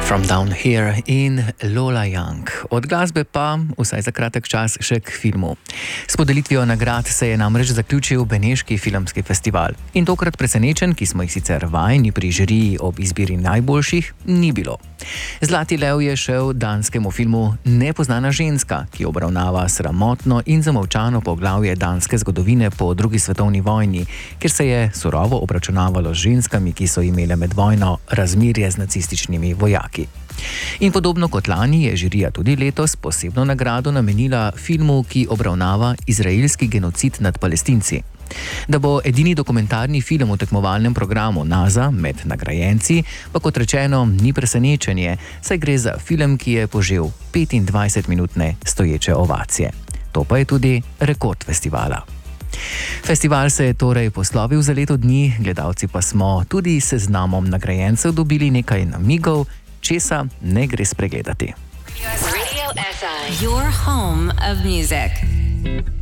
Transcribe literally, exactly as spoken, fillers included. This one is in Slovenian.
From Down Here in Lola Young. Od glasbe pa, vsaj za kratek čas, še k filmu. S podelitvijo nagrad se je namreč zaključil Beneški filmski festival. In tokrat presenečen, ki smo jih sicer vajeni pri žiriji ob izbiri najboljših, ni bilo. Zlati lev je šel danskemu filmu Nepoznana ženska, ki obravnava sramotno in zamolčano poglavje danske zgodovine po drugi svetovni vojni, kjer se je surovo obračunavalo z ženskami, ki so imele med vojno razmerje z nacističnimi vojaki. In podobno kot lani je žirija tudi letos posebno nagrado namenila filmu, ki obravnava izraelski genocid nad Palestinci. Da bo edini dokumentarni film v tekmovalnem programu NASA med nagrajenci, pa kot rečeno ni presenečenje, saj gre za film, ki je požel petindvajsetminutne stoječe ovacije. To pa je tudi rekord festivala. Festival se je torej poslovil za leto dni, gledalci pa smo tudi s seznamom nagrajencev dobili nekaj namigov, česa ne gre spregledati. Radio S I, your home of music.